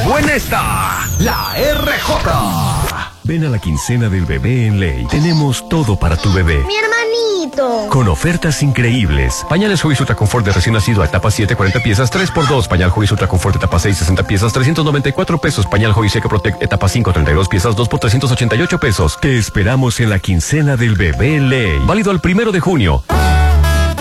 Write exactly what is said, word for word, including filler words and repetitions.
buena está la R J. Ven a la quincena del bebé en Ley. Tenemos todo para tu bebé. Mi hermanito. Con ofertas increíbles. Pañales Huggies Ultra Confort de recién nacido a etapa siete, cuarenta piezas, tres por dos. Pañal Huggies Ultra Confort etapa seis, sesenta piezas, trescientos noventa y cuatro pesos. Pañal Huggies Seca Protect etapa cinco, treinta y dos piezas, dos por trescientos ochenta y ocho pesos. Te esperamos en la quincena del bebé en Ley. Válido al primero de junio.